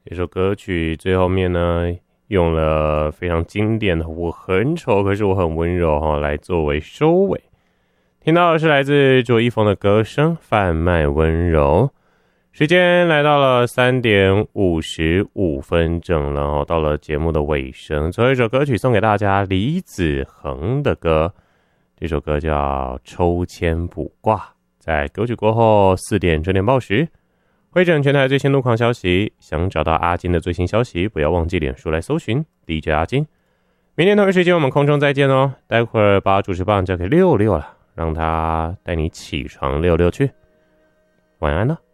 这首歌曲最后面呢，用了非常经典的"我很丑，可是我很温柔"来作为收尾。听到的是来自卓一峰的歌声，贩卖温柔。时间来到了3点55分整了，到了节目的尾声。最后一首歌曲送给大家，李子恒的歌，这首歌叫《抽签卜卦》。在歌曲过后4点整点报时，会诊全台最新路况消息。想找到阿金的最新消息，不要忘记脸书来搜寻 DJ 阿金。明天同一时间我们空中再见哦。待会儿把主持棒交给六六了，让他带你起床溜溜去。晚安了。